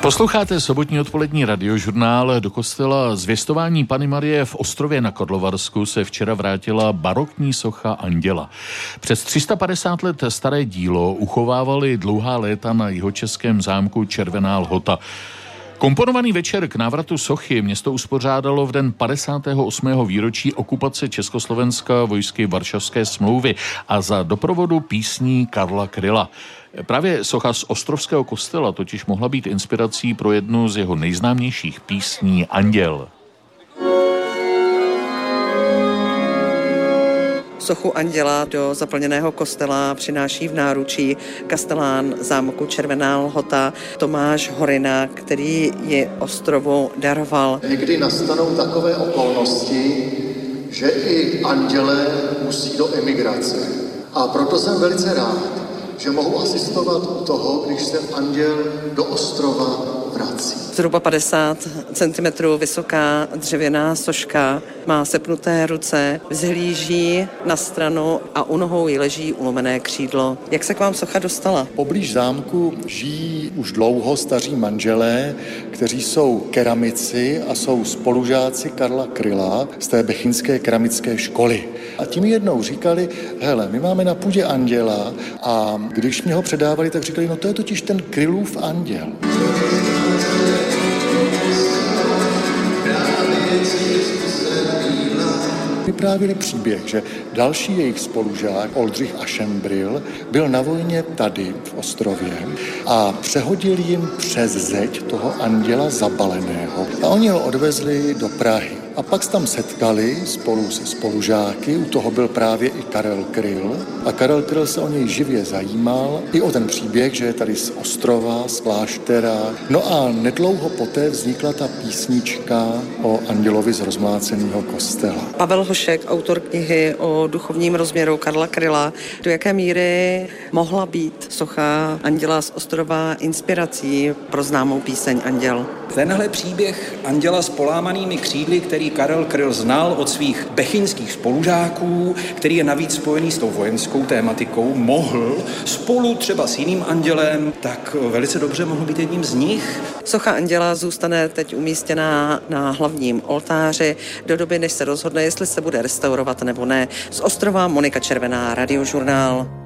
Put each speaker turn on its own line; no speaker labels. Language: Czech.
Posloucháte sobotní odpolední radiožurnál. Do kostela Zvěstování Panny Marie v Ostrově na Karlovarsku se včera vrátila barokní socha Anděla. Přes 350 let staré dílo uchovávali dlouhá léta na jihočeském zámku Červená Lhota. Komponovaný večer k návratu sochy město uspořádalo v den 58. výročí okupace Československa vojsky Varšavské smlouvy a za doprovodu písní Karla Kryla. Právě socha z ostrovského kostela totiž mohla být inspirací pro jednu z jeho nejznámějších písní Anděl.
Sochu Anděla do zaplněného kostela přináší v náručí kastelán zámku Červená Lhota Tomáš Horina, který ji ostrovu daroval.
Někdy nastanou takové okolnosti, že i andělé musí do emigrace. A proto jsem velice rád, že mohu asistovat u toho, když se anděl do ostrova vrací.
Zhruba 50 cm vysoká dřevěná soška, má sepnuté ruce, vzhlíží na stranu a u nohou jí leží ulomené křídlo. Jak se k vám socha dostala?
Poblíž zámku žijí už dlouho staří manželé, kteří jsou keramici a jsou spolužáci Karla Kryla z té bechyňské keramické školy. A tím jednou říkali, hele, my máme na půdě anděla a když mě ho předávali, tak říkali, no to je totiž ten Krylův anděl. Vyprávěli příběh, že další jejich spolužák Oldřich Aschenbril byl na vojně tady v Ostrově a přehodil jim přes zeď toho anděla zabaleného a oni ho odvezli do Prahy. A pak se tam setkali spolu se spolužáky, u toho byl právě i Karel Kryl a Karel Kryl se o něj živě zajímal, i o ten příběh, že je tady z ostrova, z kláštera. No a nedlouho poté vznikla ta písnička o andělovi z rozmláceného kostela.
Pavel Hošek, autor knihy o duchovním rozměru Karla Kryla, do jaké míry mohla být socha Anděla z ostrova inspirací pro známou píseň Anděl?
Tenhle příběh anděla s polámanými křídly, který Karel Kryl znal od svých bechyňských spolužáků, který je navíc spojený s tou vojenskou tématikou, mohl spolu třeba s jiným andělem, tak velice dobře mohl být jedním z nich.
Socha Anděla zůstane teď umístěná na hlavním oltáři do doby, než se rozhodne, jestli se bude restaurovat nebo ne. Z ostrova Monika Červená, Radiožurnál.